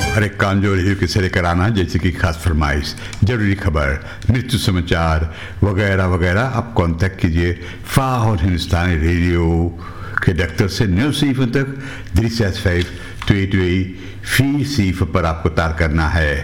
हर एक काम जो रेडियो किसे लेकर आना, जैसे कि खास फरमाइश, जरूरी खबर, मृत्यु समाचार वगैरह वगैरह, आप कांटेक्ट कीजिए फाहर हिंदुस्तानी रेडियो के दफ्तर से 9 तक 365 282 4 पर आपको तार करना है।